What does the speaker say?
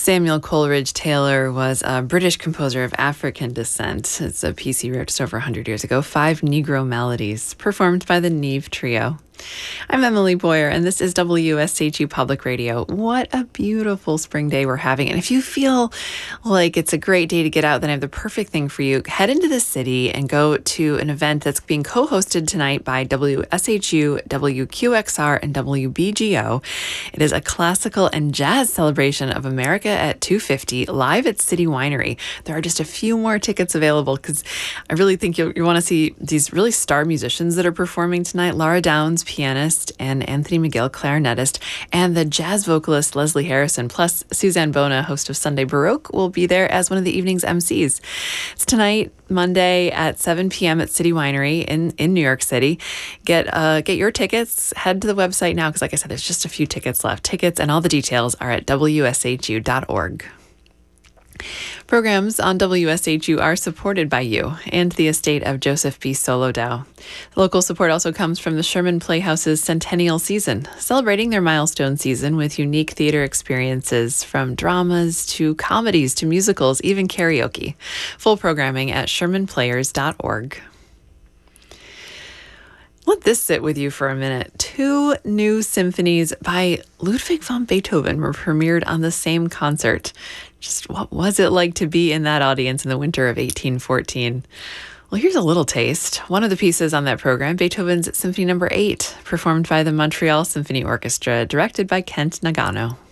Samuel Coleridge Taylor was a British composer of African descent. It's a piece he wrote just over 100 years ago, 5 Negro Melodies, performed by the Neve Trio. I'm Emily Boyer, and this is WSHU Public Radio. What a beautiful spring day we're having. And if you feel like it's a great day to get out, then I have the perfect thing for you. Head into the city and go to an event that's being co-hosted tonight by WSHU, WQXR, and WBGO. It is a classical and jazz celebration of America at 250, live at City Winery. There are just a few more tickets available because I really think you want to see these really star musicians that are performing tonight. Laura Downs, pianist, and Anthony McGill, clarinetist, and the jazz vocalist Leslie Harrison, plus Suzanne Bona, host of Sunday Baroque, will be there as one of the evening's MCs. It's tonight, Monday at 7 p.m. at City Winery in New York City. Get your tickets. Head to the website now because, like I said, there's just a few tickets left. Tickets and all the details are at wshu.org. Programs on WSHU are supported by you and the estate of Joseph B. Solodow. The local support also comes from the Sherman Playhouse's Centennial Season, celebrating their milestone season with unique theater experiences from dramas to comedies to musicals, even karaoke. Full programming at shermanplayers.org. Let this sit with you for a minute. 2 new symphonies by Ludwig van Beethoven were premiered on the same concert. Just what was it like to be in that audience in the winter of 1814? Well, here's a little taste. One of the pieces on that program, Beethoven's Symphony No. 8, performed by the Montreal Symphony Orchestra, directed by Kent Nagano.